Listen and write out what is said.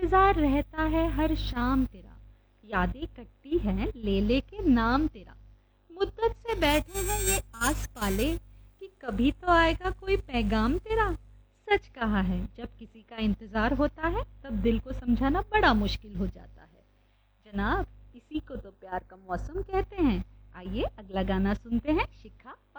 इंतजार रहता है हर शाम तेरा, यादें कटती हैं ले लेके नाम तेरा। मुद्दत से बैठे हैं ये आस पाले कि कभी तो आएगा कोई पैगाम तेरा। सच कहा है, जब किसी का इंतजार होता है तब दिल को समझाना बड़ा मुश्किल हो जाता है। जनाब, इसी को तो प्यार का मौसम कहते हैं। आइए अगला गाना सुनते हैं, शिखा।